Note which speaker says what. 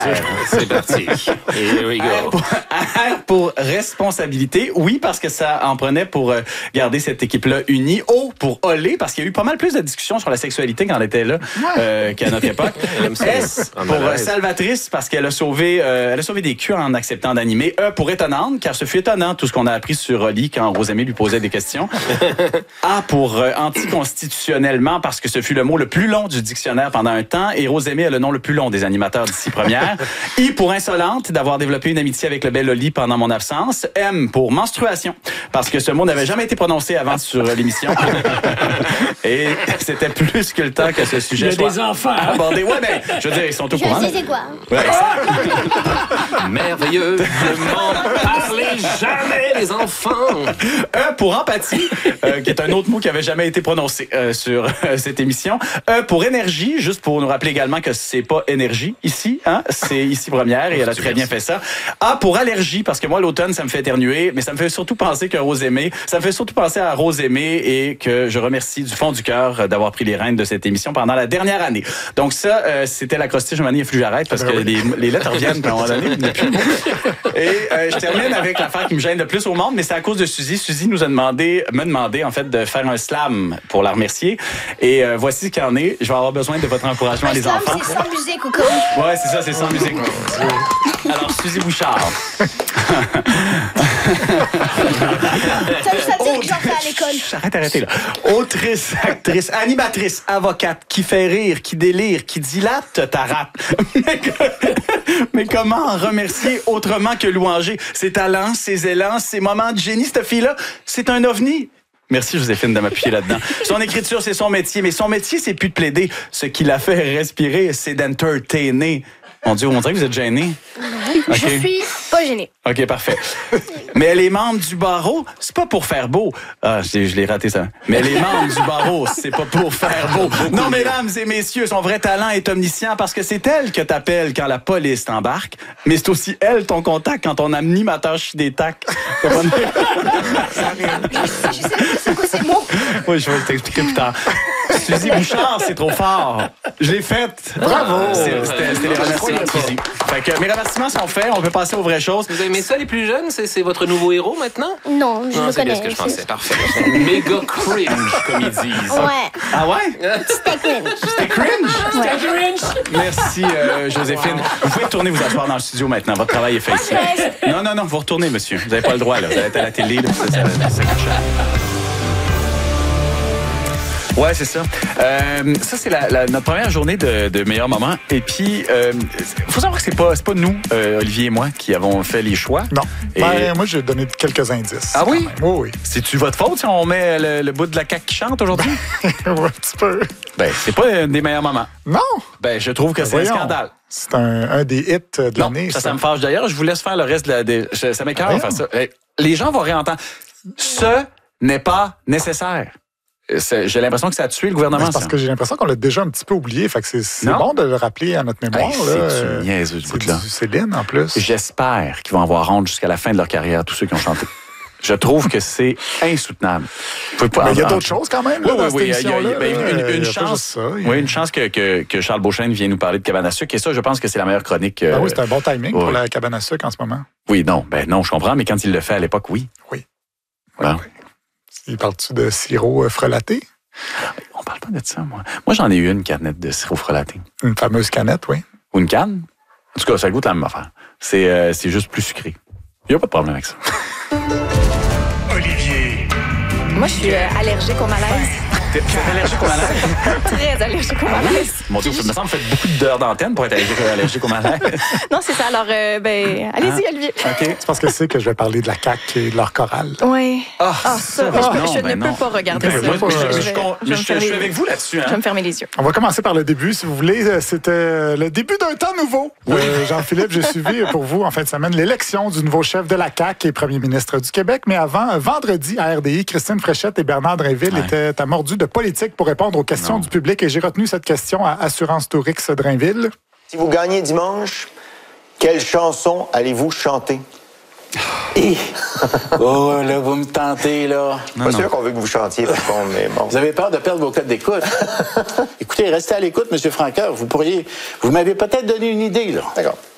Speaker 1: C'est parti. Here we go.
Speaker 2: R pour responsabilité. Oui, parce que ça en prenait pour garder cette équipe-là unie. O pour olé, parce qu'il y a eu pas mal plus de discussions sur la sexualité quand elle était là qu'à notre époque. S pour salvatrice, parce qu'elle a sauvé des culs en acceptant d'animer. E pour étonnante, car ce fut étonnant tout ce qu'on a appris sur Oli quand Rosemée lui posait des questions. A pour anticonstitutionnellement, parce que ce fut le mot le plus long du dictionnaire pendant un temps, et Rosemée a le nom le plus long des animateurs d'ici première. I pour insolente, d'avoir développé une amitié avec le bel Oli pendant mon absence. M pour menstruation, parce que ce mot n'avait jamais été prononcé avant sur l'émission. Et c'était plus que le temps que ce sujet soit
Speaker 3: des enfants
Speaker 2: abordé. Ouais, ben, je veux dire, ils sont au courant.
Speaker 4: Je sais c'est quoi.
Speaker 2: Ouais,
Speaker 1: Merveilleux. Ne m'en parlez jamais, les enfants.
Speaker 2: E pour empathie, qui est un autre mot qui avait jamais été prononcé sur cette émission. E pour énergie, juste pour nous rappeler également que c'est pas énergie ici, hein, c'est ici première et elle a très bien fait ça. A pour allergie, parce que moi l'automne ça me fait éternuer, mais ça me fait surtout penser que Rosemée, ça me fait surtout penser à Rosemée et que je remercie du fond du cœur d'avoir pris les rênes de cette émission pendant la dernière année. Donc ça, c'était l'acrostiche. Je m'en ai fallu que j'arrête parce que les lettres reviennent à un moment donné. Et je termine avec l'affaire qui me gêne le plus au monde, mais c'est à cause de Suzy. Suzy me demandé en fait de faire un slam pour la remercier. Et voici ce qu'il en est. Je vais avoir besoin de votre encouragement, les enfants.
Speaker 4: C'est sans musique ou comme?
Speaker 2: Ouais, c'est ça, c'est sans musique. Alors, Suzy Bouchard.
Speaker 4: Ça veut dire que j'en fais à l'école.
Speaker 2: Arrêtez là. Autrice, actrice, animatrice, avocate, qui fait rire, qui délire, qui dilate ta rate. Mais comment remercier autrement que louanger ses talents, ses élans, ses moments de génie, cette fille-là? C'est un ovni. Merci, Joséphine, de m'appuyer là-dedans. Son écriture, c'est son métier, mais son métier, c'est plus de plaider. Ce qui la fait respirer, c'est d'entertainer. Mon Dieu, on dirait que vous êtes gênés.
Speaker 4: Je suis pas gênée.
Speaker 2: OK, parfait. Mais les membres du barreau, c'est pas pour faire beau. Ah, je l'ai raté, ça. Mais les membres du barreau, c'est pas pour faire beau. Non, mesdames et messieurs, son vrai talent est omniscient parce que c'est elle que t'appelles quand la police t'embarque, mais c'est aussi elle ton contact quand ton animateur chie des tacs.
Speaker 4: Je sais pas c'est quoi ces mots.
Speaker 2: Oui, je vais t'expliquer plus tard. Suzy Bouchard, c'est trop fort. Je l'ai faite.
Speaker 3: Bravo.
Speaker 2: C'était les remerciements de Suzy. Fait que mes remerciements sont faits. On peut passer aux vraies choses.
Speaker 1: Vous aimez ça, les plus jeunes? C'est votre nouveau héros maintenant?
Speaker 4: Non, je le
Speaker 1: c'est bien
Speaker 4: connais.
Speaker 1: ce que je pensais. Parfait. Méga cringe, comme ils disent.
Speaker 4: Ouais,
Speaker 2: Ah ouais?
Speaker 4: c'était cringe.
Speaker 2: C'était cringe?
Speaker 4: Ouais.
Speaker 2: Merci, Joséphine. Vous pouvez retourner vous asseoir dans le studio maintenant. Votre travail est fait ici. Non, vous retournez, monsieur. Vous n'avez pas le droit, là. Vous allez être à la télé, là. Ça coûte cher. Ouais, c'est ça. Ça, c'est notre première journée de meilleurs moments. Et puis, faut savoir que c'est pas nous, Olivier et moi, qui avons fait les choix.
Speaker 5: Non.
Speaker 2: Et...
Speaker 5: moi, j'ai donné quelques indices.
Speaker 2: Ah oui?
Speaker 5: Oui.
Speaker 2: C'est-tu votre faute si on met le bout de la CAQ qui chante aujourd'hui?
Speaker 5: Oui, un petit peu.
Speaker 2: Ben, c'est pas un des meilleurs moments.
Speaker 5: Non.
Speaker 2: Ben, je trouve que c'est un scandale.
Speaker 5: C'est un des hits de l'année.
Speaker 2: Ça me fâche. D'ailleurs, je vous laisse faire le reste ça m'écoeure de faire ça. Les gens vont réentendre. Ce n'est pas nécessaire. J'ai l'impression que ça a tué le gouvernement.
Speaker 5: C'est parce que j'ai l'impression qu'on l'a déjà un petit peu oublié. Fait que c'est bon de le rappeler à notre mémoire.
Speaker 2: C'est une niaise, ce bout-là.
Speaker 5: C'est du Céline, en plus.
Speaker 2: J'espère qu'ils vont avoir honte jusqu'à la fin de leur carrière, tous ceux qui ont chanté. Je trouve que c'est insoutenable.
Speaker 5: Mais il y a d'autres choses quand même.
Speaker 2: Oui, il y a une chance. Oui, une chance que Charles Beauchesne vienne nous parler de cabane à sucre. Et ça, je pense que c'est la meilleure chronique.
Speaker 5: Oui, c'est un bon timing pour la cabane à sucre en ce moment.
Speaker 2: Oui, non, je comprends, mais quand il le fait à l'époque, oui.
Speaker 5: Oui.
Speaker 2: Bon.
Speaker 5: Il parle-tu de sirop frelaté?
Speaker 2: On parle pas de ça, moi. Moi, j'en ai eu une canette de sirop frelaté.
Speaker 5: Une fameuse canette, oui.
Speaker 2: Ou une canne? En tout cas, ça goûte la même affaire. C'est juste plus sucré. Il n'y a pas de problème avec ça.
Speaker 6: Olivier.
Speaker 7: Moi, je suis allergique au malaise.
Speaker 2: T'es allergique au malaise?
Speaker 7: Très allergique au malaise.
Speaker 2: Mon Dieu, ça me semble que vous faites beaucoup d'heures d'antenne pour être allergique au malaise.
Speaker 7: Non, c'est ça. Alors, allez-y, Olivier.
Speaker 5: OK. C'est parce que c'est que je vais parler de la CAQ et de leur chorale.
Speaker 7: Oui.
Speaker 2: Ah,
Speaker 7: ça. Je ne peux pas regarder ça.
Speaker 2: Je suis avec vous là-dessus.
Speaker 7: Je vais me fermer les yeux.
Speaker 5: On va commencer par le début, si vous voulez. C'était le début d'un temps nouveau. Jean-Philippe, j'ai suivi pour vous en fin de semaine l'élection du nouveau chef de la CAQ et premier ministre du Québec. Mais avant, vendredi, à RDI, Christine Fréchette et Bernard Drainville étaient à mordus de politique pour répondre aux questions du public. Et j'ai retenu cette question à Assurance Tourix Drainville.
Speaker 8: Si vous gagnez dimanche, quelle chanson allez-vous chanter?
Speaker 9: Oh, là, vous me tentez, là.
Speaker 8: Pas sûr qu'on veut que vous chantiez, par contre, mais bon.
Speaker 9: Vous avez peur de perdre vos codes d'écoute. Écoutez, restez à l'écoute, M. Franqueur. Vous m'avez peut-être donné une idée, là.
Speaker 8: D'accord.